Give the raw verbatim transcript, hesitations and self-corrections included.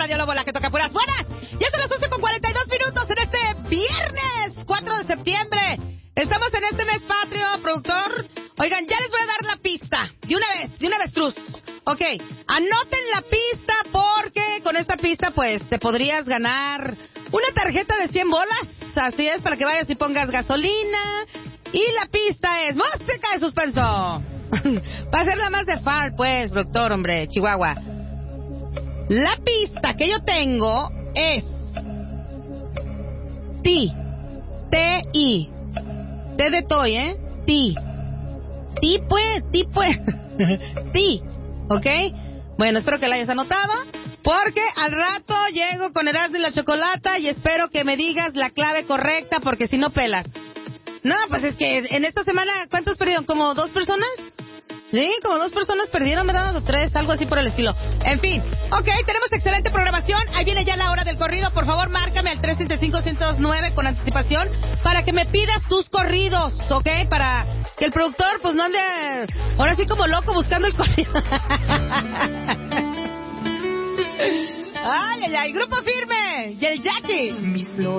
Radio Lobo, la que toca puras buenas. Ya son las doce con cuarenta y dos minutos en este viernes cuatro de septiembre. Estamos en este mes patrio, productor. Oigan, ya les voy a dar la pista. De una vez, de una vez, truz. Ok, anoten la pista porque con esta pista, pues, te podrías ganar una tarjeta de cien bolas. Así es, para que vayas y pongas gasolina. Y la pista es música de suspenso. Va a ser la más de far, pues, productor, hombre, Chihuahua. La pista que yo tengo es Ti. T-I. T de toy, ¿eh? Ti. Ti, pues, ti, pues. Ti. ¿Ok? Bueno, espero que la hayas anotado, porque al rato llego con Erasmo y la Chocolata y espero que me digas la clave correcta, porque si no pelas. No, pues es que en esta semana, ¿cuántos perdieron? ¿Como dos personas? Sí, como dos personas perdieron, ¿verdad? O tres, algo así por el estilo. En fin, ok, tenemos excelente programación. Ahí viene ya la hora del corrido. Por favor, márcame al tres treinta y cinco, ciento nueve con anticipación para que me pidas tus corridos, ¿ok? Para que el productor, pues, no ande ahora sí como loco buscando el corrido. Ay, ay, ay, Grupo Firme y el Jackie.